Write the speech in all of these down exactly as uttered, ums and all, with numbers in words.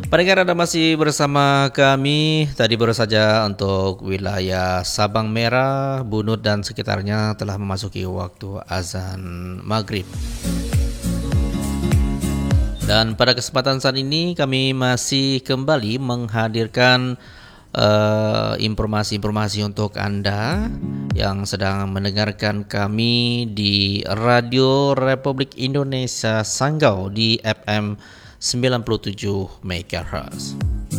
Pendengar, Anda masih bersama kami. Tadi baru saja untuk wilayah Sabang Merah, Bunut dan sekitarnya telah memasuki waktu azan maghrib. Dan pada kesempatan saat ini kami masih kembali menghadirkan uh, informasi-informasi untuk Anda yang sedang mendengarkan kami di Radio Republik Indonesia Sanggau di F M sembilan puluh tujuh megahertz.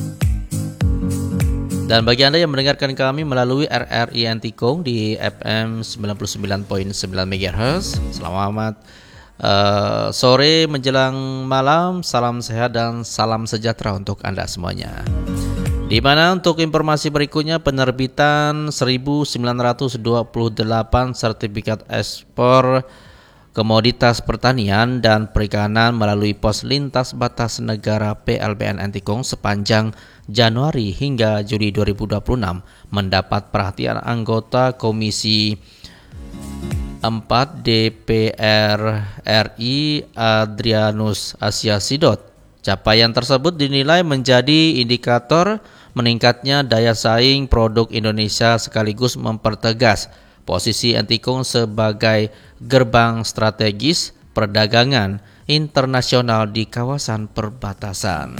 Dan bagi Anda yang mendengarkan kami melalui R R I Antikong di F M sembilan puluh sembilan koma sembilan megahertz, selamat uh, sore menjelang malam, salam sehat dan salam sejahtera untuk Anda semuanya. Di mana untuk informasi berikutnya, penerbitan seribu sembilan ratus dua puluh delapan sertifikat ekspor komoditas pertanian dan perikanan melalui pos lintas batas negara P L B N Antikong sepanjang Januari hingga Juli dua ribu dua puluh enam mendapat perhatian anggota Komisi empat D P R R I Adrianus Asia Sidot. Capaian tersebut dinilai menjadi indikator meningkatnya daya saing produk Indonesia sekaligus mempertegas posisi Antikong sebagai gerbang strategis perdagangan internasional di kawasan perbatasan.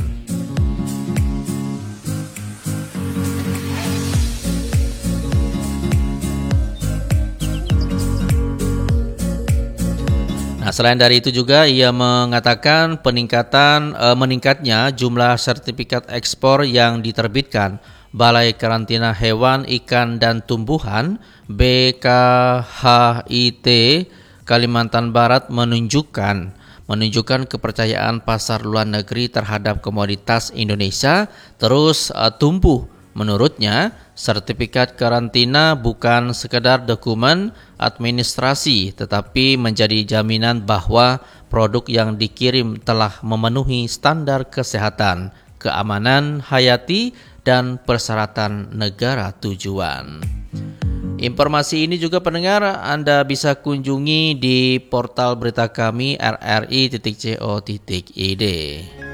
Nah, selain dari itu juga ia mengatakan peningkatan eh, meningkatnya jumlah sertifikat ekspor yang diterbitkan Balai Karantina Hewan, Ikan dan Tumbuhan B K H I T Kalimantan Barat menunjukkan menunjukkan kepercayaan pasar luar negeri terhadap komoditas Indonesia terus uh, tumbuh. Menurutnya, sertifikat karantina bukan sekedar dokumen administrasi tetapi menjadi jaminan bahwa produk yang dikirim telah memenuhi standar kesehatan, keamanan hayati dan persyaratan negara tujuan. Informasi ini juga pendengar Anda bisa kunjungi di portal berita kami r r i titik co titik i d.